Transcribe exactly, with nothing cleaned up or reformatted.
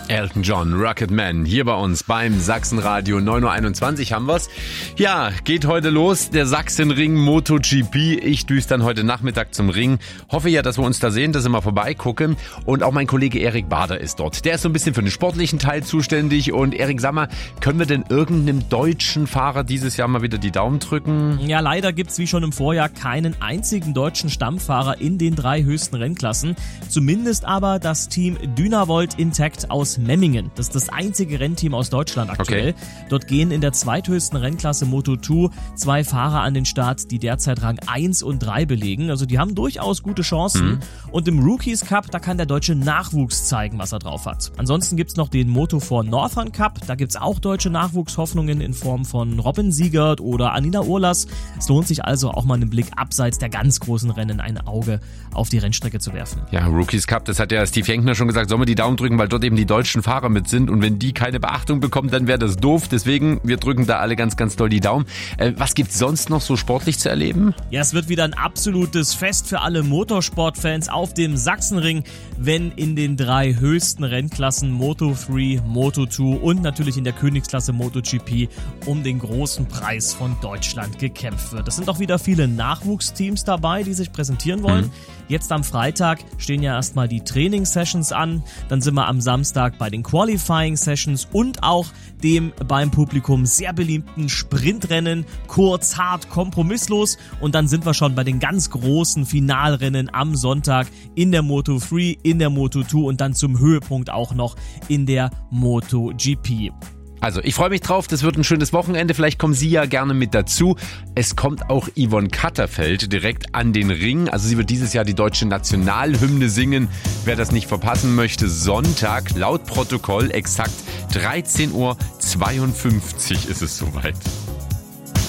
Elton John, Rocket Man, hier bei uns beim Sachsenradio. neun Uhr einundzwanzig haben wir's. Ja, geht heute los, der Sachsenring MotoGP. Ich düse dann heute Nachmittag zum Ring. Hoffe ja, dass wir uns da sehen, dass wir mal vorbeigucken. Und auch mein Kollege Erik Bader ist dort. Der ist so ein bisschen für den sportlichen Teil zuständig. Und Erik, sag mal, können wir denn irgendeinem deutschen Fahrer dieses Jahr mal wieder die Daumen drücken? Ja, leider gibt's wie schon im Vorjahr keinen einzigen deutschen Stammfahrer in den drei höchsten Rennklassen. Zumindest aber das Team Dynavolt Intact aus Memmingen. Das ist das einzige Rennteam aus Deutschland aktuell. Okay. Dort gehen in der zweithöchsten Rennklasse Moto zwei zwei Fahrer an den Start, die derzeit Rang eins und drei belegen. Also die haben durchaus gute Chancen. Mhm. Und im Rookies Cup, da kann der deutsche Nachwuchs zeigen, was er drauf hat. Ansonsten gibt's noch den Moto vier Northern Cup. Da gibt's auch deutsche Nachwuchshoffnungen in Form von Robin Siegert oder Anina Urlas. Es lohnt sich also auch mal einen Blick abseits der ganz großen Rennen ein Auge auf die Rennstrecke zu werfen. Ja, Rookies Cup, das hat ja Steve Jenkner schon gesagt, sollen wir die Daumen drücken, weil dort eben die deutschen Fahrer mit sind und wenn die keine Beachtung bekommen, dann wäre das doof. Deswegen, wir drücken da alle ganz, ganz doll die Daumen. Äh, was gibt's sonst noch so sportlich zu erleben? Ja, es wird wieder ein absolutes Fest für alle Motorsportfans auf dem Sachsenring, wenn in den drei höchsten Rennklassen Moto drei, Moto zwei und natürlich in der Königsklasse MotoGP um den großen Preis von Deutschland gekämpft wird. Es sind auch wieder viele Nachwuchsteams dabei, die sich präsentieren wollen. Mhm. Jetzt am Freitag stehen ja erstmal die Trainingssessions an, dann sind wir am Samstag bei den Qualifying Sessions und auch dem beim Publikum sehr beliebten Sprintrennen, kurz, hart, kompromisslos und dann sind wir schon bei den ganz großen Finalrennen am Sonntag in der Moto drei, in der Moto zwei und dann zum Höhepunkt auch noch in der MotoGP. Also, ich freue mich drauf, das wird ein schönes Wochenende, vielleicht kommen Sie ja gerne mit dazu. Es kommt auch Yvonne Katterfeld direkt an den Ring, also sie wird dieses Jahr die deutsche Nationalhymne singen. Wer das nicht verpassen möchte, Sonntag, laut Protokoll exakt dreizehn Uhr zweiundfünfzig ist es soweit.